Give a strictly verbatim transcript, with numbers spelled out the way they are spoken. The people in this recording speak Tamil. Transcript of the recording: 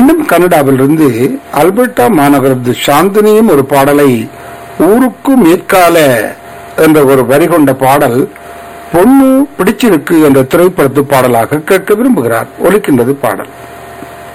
மீண்டும் கனடாவிலிருந்து அல்பர்டா மாநகரத்து சாந்தினியும் ஒரு பாடலை ஊருக்கு மேற்கால என்ற ஒரு வரி கொண்ட பாடல் பொண்ணு பிடிச்சிருக்கு என்ற திரைப்படத்து பாடலாக கேட்க விரும்புகிறார். ஒலிக்கின்றது பாடல்.